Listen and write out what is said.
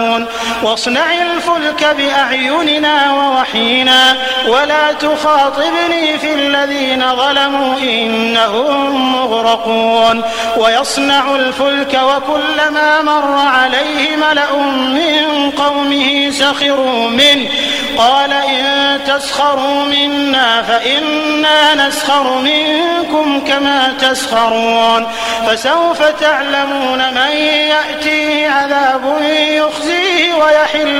واصنع الفلك بأعيننا ووحينا ولا تخاطبني في الذين ظلموا إنهم مغرقون ويصنع الفلك وكلما مر عليه ملأ من قومه سخروا منه قال إن تسخروا منا فإنا نسخر منكم كما تسخرون فسوف تعلمون من يأتيه عذاب يخزيه ويحل